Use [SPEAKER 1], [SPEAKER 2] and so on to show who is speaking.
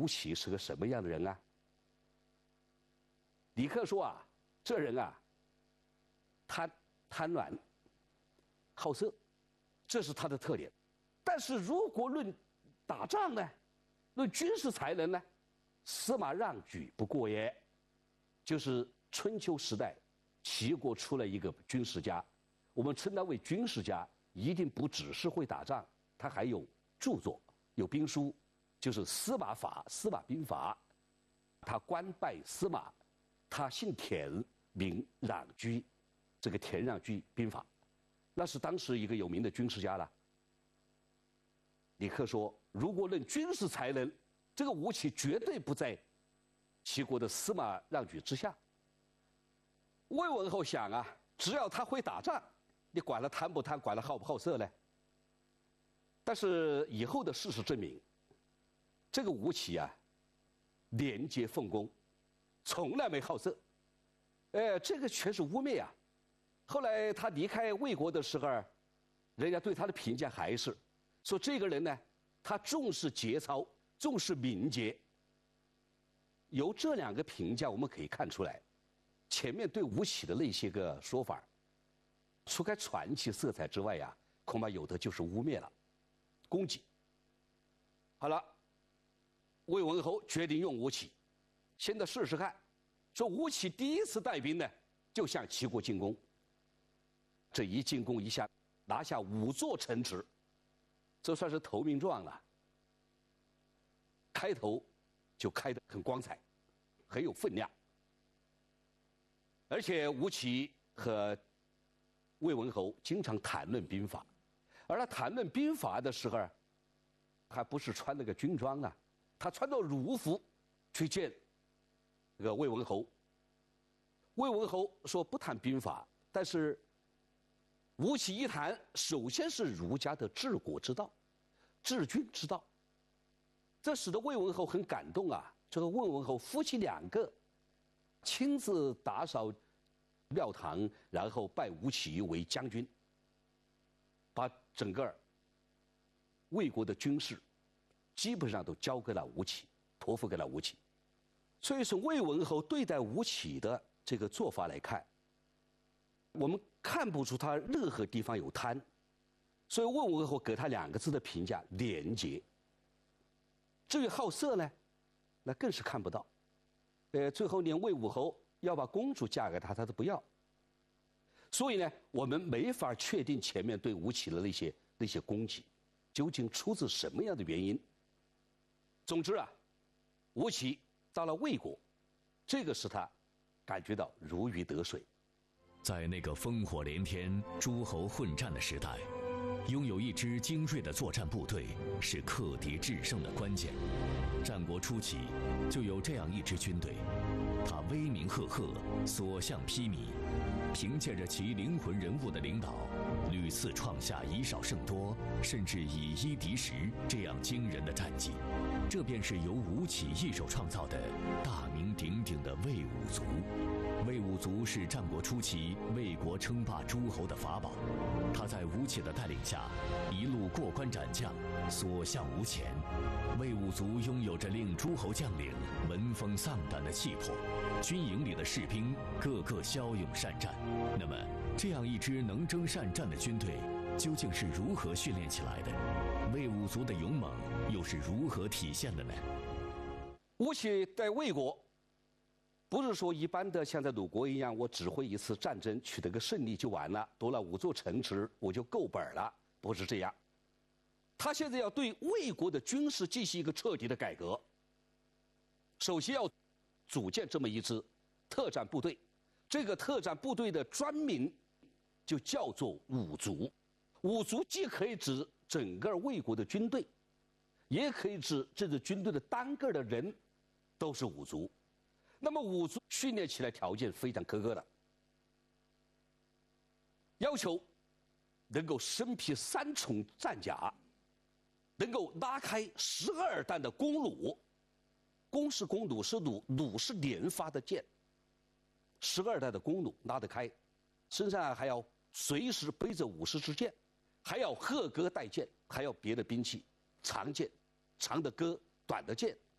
[SPEAKER 1] 吴起是个什么样的人啊？李克说啊，这人啊，贪婪、好色，这是他的特点。但是如果论打仗呢，论军事才能呢，司马让举不过也。就是春秋时代，齐国出了一个军事家，我们称他为军事家，一定不只是会打仗，他还有著作，有兵书，就是司马法、司马兵法。他官拜司马，他姓田，名让居，这个田让居兵法，那是当时一个有名的军事家了。李克说，如果论军事才能，这个吴起绝对不在齐国的司马让举之下。魏文侯想啊，只要他会打仗，你管了贪不贪，管了好不好色呢？但是以后的事实证明，这个吴起啊，廉洁奉公，从来没好色。这个全是污蔑啊。后来他离开魏国的时候，人家对他的评价还是说这个人呢，他重视节操，重视敏捷。由这两个评价我们可以看出来，前面对吴起的那些个说法，除开传奇色彩之外呀，恐怕有的就是污蔑了，攻击。好了，魏文侯决定用吴起。现在试试看，说吴起第一次带兵呢，就向齐国进攻。这一进攻一下，拿下5座城池，这算是投名状了。开头就开得很光彩，很有分量。而且吴起和魏文侯经常谈论兵法，而他谈论兵法的时候，还不是穿那个军装啊，他穿着儒服去见这个魏文侯。魏文侯说不谈兵法，但是吴起一谈，首先是儒家的治国之道、治军之道，这使得魏文侯很感动啊。这个魏文侯夫妻2个亲自打扫庙堂，然后拜吴起为将军，把整个魏国的军事基本上都交给了吴起，托付给了吴起。所以从魏文侯对待吴起的这个做法来看，我们看不出他任何地方有贪，所以魏文侯给他2个字的评价：廉洁。至于好色呢，那更是看不到。最后连魏武侯要把公主嫁给他，他都不要。所以呢，我们没法确定前面对吴起的那些攻击究竟出自什么样的原因。总之啊，吴起到了魏国，这个使他感觉到如鱼得水。
[SPEAKER 2] 在那个烽火连天、诸侯混战的时代，拥有一支精锐的作战部队是克敌制胜的关键。战国初期就有这样一支军队，它威名赫赫，所向披靡，凭借着其灵魂人物的领导，屡次创下以少胜多，甚至以一敌十这样惊人的战绩。这便是由吴起一手创造的大名鼎鼎的魏武卒。魏武卒是战国初期魏国称霸诸侯的法宝，他在吴起的带领下一路过关斩将，所向无前。魏武卒拥有着令诸侯将领闻风丧胆的气魄，军营里的士兵个个骁勇善战。那么这样一支能征善战的军队究竟是如何训练起来的？魏武卒的勇猛又是如何体现的呢？
[SPEAKER 1] 吴起在魏国不是说一般的像在鲁国一样，我指挥一次战争取得个胜利就完了，夺了5座城池我就够本了，不是这样。他现在要对魏国的军事进行一个彻底的改革，首先要组建这么一支特战部队，这个特战部队的专名就叫做五卒。五卒既可以指整个魏国的军队，也可以指这支军队的单个的人都是五卒。那么五卒训练起来条件非常苛刻的，要求能够身披3重战甲，能够拉开12弹的弓弩，弓是弓，弩是弩，弩是连发的箭，12弹的弓弩拉得开，身上还要随时背着50支箭，还要鹤戈带箭，还要别的兵器，长剑、长的戈、短的剑